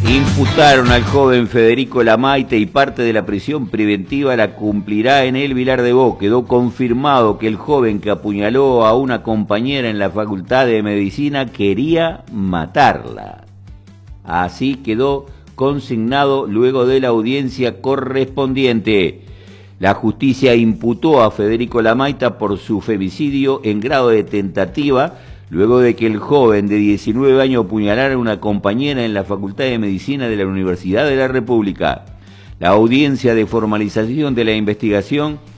Imputaron al joven Federico Lamaite y parte de la prisión preventiva la cumplirá en el Vilar de Bo. Quedó confirmado que el joven que apuñaló a una compañera en la Facultad de Medicina quería matarla. Así quedó consignado luego de la audiencia correspondiente. La justicia imputó a Federico Lamaite por su femicidio en grado de tentativa, luego de que el joven de 19 años apuñalara a una compañera en la Facultad de Medicina de la Universidad de la República. La audiencia de formalización de la investigación